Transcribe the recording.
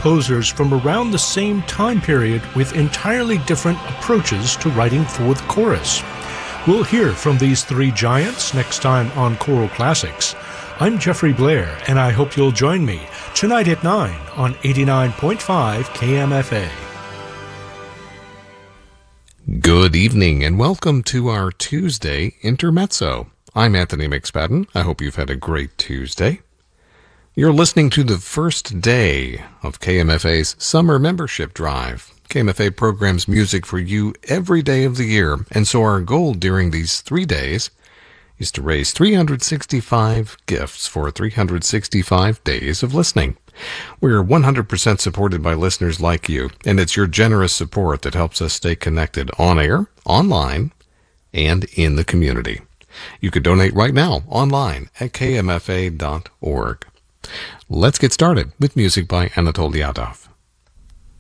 composers from around the same time period with entirely different approaches to writing for the chorus. We'll hear from these three giants next time on Choral Classics. I'm Jeffrey Blair, and I hope you'll join me tonight at 9 on 89.5 KMFA. Good evening, and welcome to our Tuesday Intermezzo. I'm Anthony McSpadden. I hope you've had a great Tuesday. You're listening to the first day of KMFA's Summer Membership Drive. KMFA programs music for you every day of the year, and so our goal during these 3 days is to raise 365 gifts for 365 days of listening. We're 100% supported by listeners like you, and it's your generous support that helps us stay connected on air, online, and in the community. You could donate right now online at kmfa.org. Let's get started with music by Anatol Liadov.